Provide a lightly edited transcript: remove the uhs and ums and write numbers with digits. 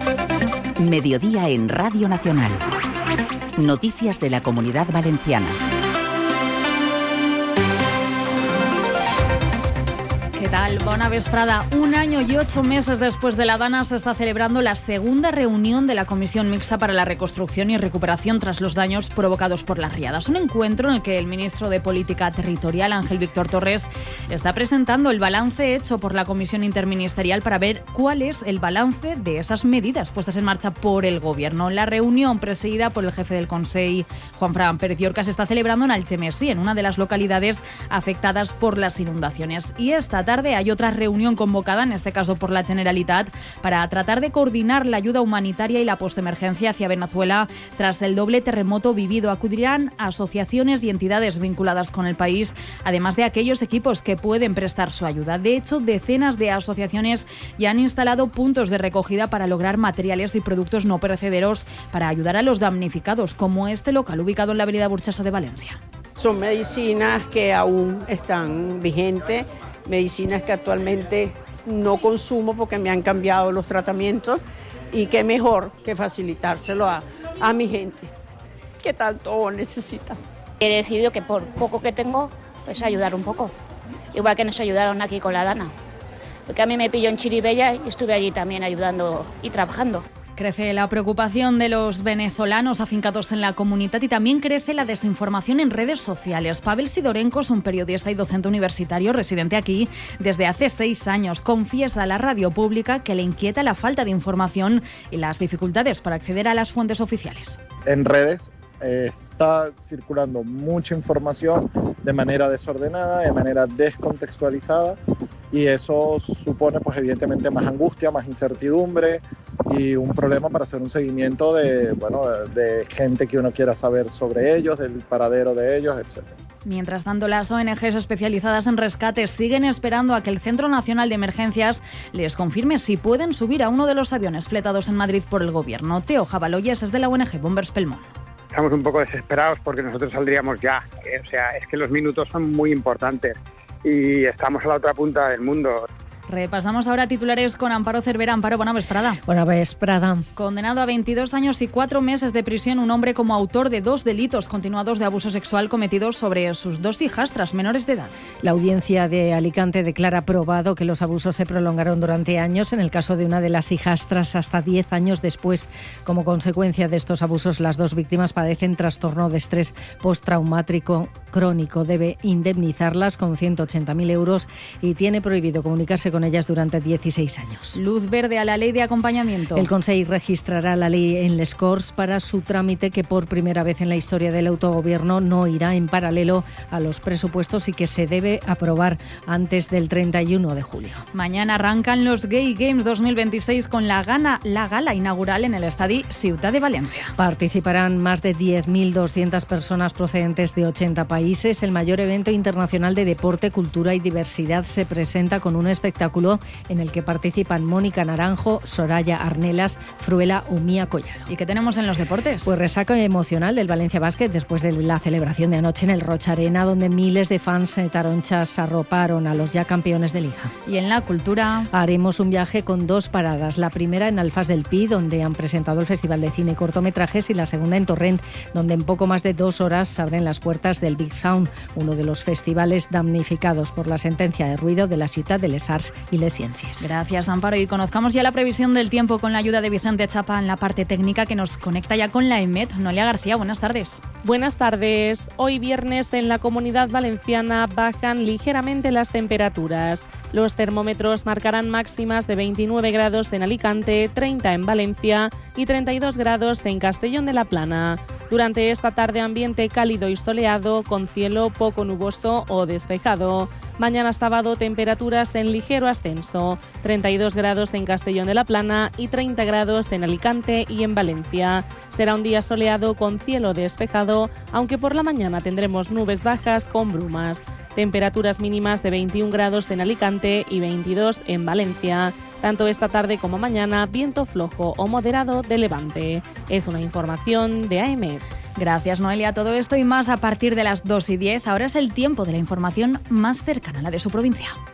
Mediodía en Radio Nacional. Noticias de la Comunidad Valenciana. ¿Qué tal? Bona vesprada. 1 año y 8 meses después de la Dana se está celebrando la segunda reunión de la Comisión Mixta para la Reconstrucción y Recuperación tras los daños provocados por las riadas. Un encuentro en el que el ministro de Política Territorial, Ángel Víctor Torres, está presentando el balance hecho por la Comisión Interministerial para ver cuál es el balance de esas medidas puestas en marcha por el Gobierno. La reunión, presidida por el jefe del Consell, Juanfran Pérez Llorca, se está celebrando en Algemesí, en una de las localidades afectadas por las inundaciones. Y esta tarde hay otra reunión convocada, en este caso por la Generalitat, para tratar de coordinar la ayuda humanitaria y la postemergencia hacia Venezuela tras el doble terremoto vivido. Acudirán asociaciones y entidades vinculadas con el país, además de aquellos equipos que pueden prestar su ayuda. De hecho, decenas de asociaciones ya han instalado puntos de recogida para lograr materiales y productos no perecederos para ayudar a los damnificados, como este local ubicado en la avenida Burchaso de Valencia. Son medicinas que aún están vigentes, medicinas que actualmente no consumo porque me han cambiado los tratamientos, y qué mejor que facilitárselo a mi gente que tanto necesita. He decidido que por poco que tengo, pues ayudar un poco, igual que nos ayudaron aquí con la Dana, porque a mí me pilló en Chiribella y estuve allí también ayudando y trabajando. Crece la preocupación de los venezolanos afincados en la comunidad y también crece la desinformación en redes sociales. Pavel Sidorenko es un periodista y docente universitario residente aquí desde hace 6 años. Confiesa a la radio pública que le inquieta la falta de información y las dificultades para acceder a las fuentes oficiales. En redes está circulando mucha información de manera desordenada, de manera descontextualizada, y eso supone pues evidentemente más angustia, más incertidumbre y un problema para hacer un seguimiento de gente que uno quiera saber sobre ellos, del paradero de ellos, etc. Mientras tanto, las ONGs especializadas en rescate siguen esperando a que el Centro Nacional de Emergencias les confirme si pueden subir a uno de los aviones fletados en Madrid por el Gobierno. Teo Jabaloyes es de la ONG Bombers Pelmón. Estamos un poco desesperados porque nosotros saldríamos ya. O sea, es que los minutos son muy importantes y estamos a la otra punta del mundo. Repasamos ahora titulares con Amparo Cervera. Amparo, bona vesprada. Bona vesprada. Condenado a 22 años y 4 meses de prisión un hombre como autor de 2 delitos continuados de abuso sexual cometidos sobre sus 2 hijastras menores de edad. La audiencia de Alicante declara probado que los abusos se prolongaron durante años. En el caso de una de las hijastras, hasta 10 años después. Como consecuencia de estos abusos, las 2 víctimas padecen trastorno de estrés postraumático crónico. Debe indemnizarlas con 180.000 euros y tiene prohibido comunicarse con ellas durante 16 años. Luz verde a la ley de acompañamiento. El Consell registrará la ley en les Corts para su trámite, que por primera vez en la historia del autogobierno no irá en paralelo a los presupuestos y que se debe aprobar antes del 31 de julio. Mañana arrancan los Gay Games 2026 con la gala inaugural en el Estadi Ciutat de Valencia. Participarán más de 10.200 personas procedentes de 80 países. El mayor evento internacional de deporte, cultura y diversidad se presenta con un espectáculo en el que participan Mónica Naranjo, Soraya Arnelas, Fruela o Mía Collado. ¿Y qué tenemos en los deportes? Pues resaca emocional del Valencia Basket después de la celebración de anoche en el Rocha Arena, donde miles de fans taronchas arroparon a los ya campeones de Liga. Y en la cultura haremos un viaje con 2 paradas. La primera en Alfás del Pi, donde han presentado el Festival de Cine y Cortometrajes, y la segunda en Torrent, donde en poco más de 2 horas se abren las puertas del Big Sound, uno de los festivales damnificados por la sentencia de ruido de la Ciutat de les Arts y les Ciències. Gracias, Amparo. Y conozcamos ya la previsión del tiempo con la ayuda de Vicente Chapa en la parte técnica, que nos conecta ya con la EMET. Noelia García, buenas tardes. Buenas tardes. Hoy viernes en la Comunidad Valenciana bajan ligeramente las temperaturas. Los termómetros marcarán máximas de 29 grados en Alicante, 30 en Valencia y 32 grados en Castellón de la Plana. Durante esta tarde, ambiente cálido y soleado con cielo poco nuboso o despejado. Mañana sábado, temperaturas en ligero ascenso, 32 grados en Castellón de la Plana y 30 grados en Alicante y en Valencia. Será un día soleado con cielo despejado, aunque por la mañana tendremos nubes bajas con brumas. Temperaturas mínimas de 21 grados en Alicante y 22 en Valencia. Tanto esta tarde como mañana, viento flojo o moderado de levante. Es una información de AEMET. Gracias, Noelia. Todo esto y más a partir de las 2:10. Ahora es el tiempo de la información más cercana a la de su provincia.